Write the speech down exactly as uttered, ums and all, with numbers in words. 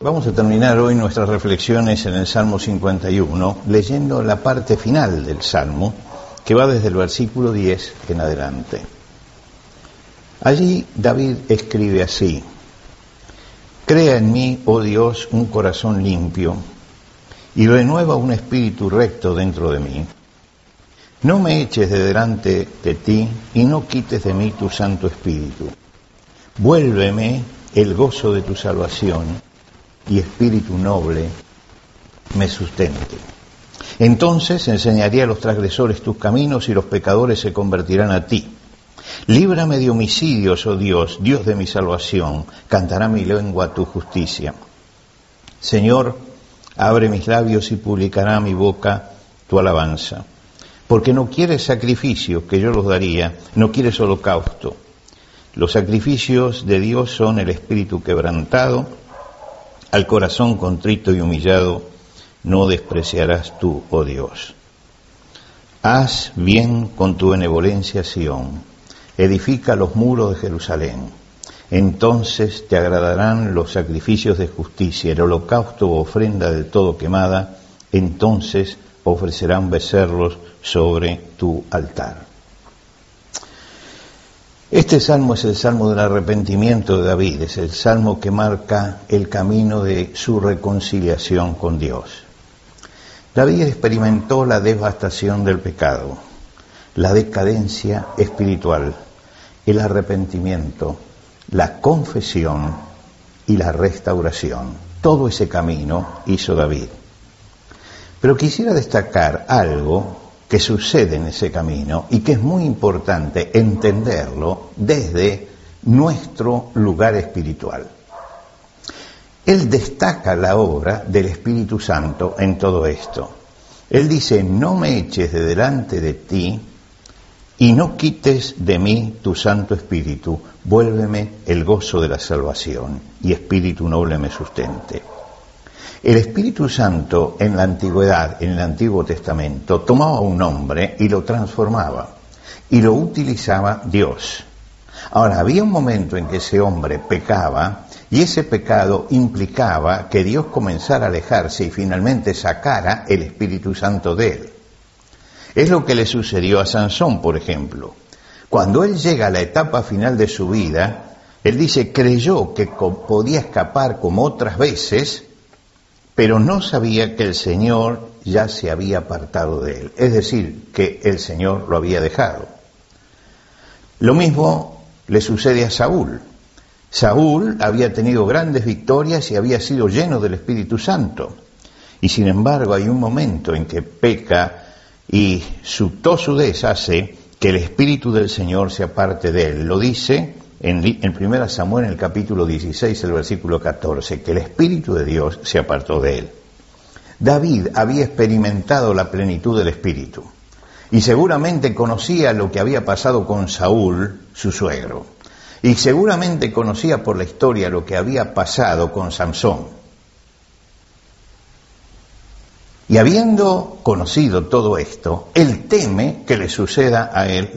Vamos a terminar hoy nuestras reflexiones en el Salmo cincuenta y uno, leyendo la parte final del Salmo, que va desde el versículo diez en adelante. Allí David escribe así: Crea en mí, oh Dios, un corazón limpio, y renueva un espíritu recto dentro de mí. No me eches de delante de ti, y no quites de mí tu Santo Espíritu. Vuélveme el gozo de tu salvación, y espíritu noble me sustente. Entonces enseñaré a los transgresores tus caminos, y los pecadores se convertirán a ti. Líbrame de homicidios, oh Dios, Dios de mi salvación, cantará mi lengua tu justicia. Señor, abre mis labios y publicará mi boca tu alabanza. Porque no quieres sacrificio, que yo los daría, no quieres holocausto. Los sacrificios de Dios son el espíritu quebrantado, al corazón contrito y humillado no despreciarás tú, oh Dios. Haz bien con tu benevolencia, Sión, edifica los muros de Jerusalén. Entonces te agradarán los sacrificios de justicia, el holocausto o ofrenda del todo quemada, entonces ofrecerán becerros sobre tu altar. Este salmo es el salmo del arrepentimiento de David, es el salmo que marca el camino de su reconciliación con Dios. David experimentó la devastación del pecado, la decadencia espiritual, el arrepentimiento, la confesión y la restauración. Todo ese camino hizo David. Pero quisiera destacar algo que sucede en ese camino y que es muy importante entenderlo desde nuestro lugar espiritual. Él destaca la obra del Espíritu Santo en todo esto. Él dice: no me eches de delante de ti y no quites de mí tu Santo Espíritu, vuélveme el gozo de la salvación y espíritu noble me sustente. El Espíritu Santo en la antigüedad, en el Antiguo Testamento, tomaba un hombre y lo transformaba, y lo utilizaba Dios. Ahora, había un momento en que ese hombre pecaba, y ese pecado implicaba que Dios comenzara a alejarse y finalmente sacara el Espíritu Santo de él. Es lo que le sucedió a Sansón, por ejemplo. Cuando él llega a la etapa final de su vida, él dice, creyó que podía escapar como otras veces, pero no sabía que el Señor ya se había apartado de él, es decir, que el Señor lo había dejado. Lo mismo le sucede a Saúl. Saúl había tenido grandes victorias y había sido lleno del Espíritu Santo. Y sin embargo hay un momento en que peca y su tosudez hace que el Espíritu del Señor se aparte de él. Lo dice En, en primera Samuel, en el capítulo dieciséis, el versículo catorce, que el Espíritu de Dios se apartó de él. David había experimentado la plenitud del Espíritu y seguramente conocía lo que había pasado con Saúl, su suegro, y seguramente conocía por la historia lo que había pasado con Samson. Y habiendo conocido todo esto, él teme que le suceda a él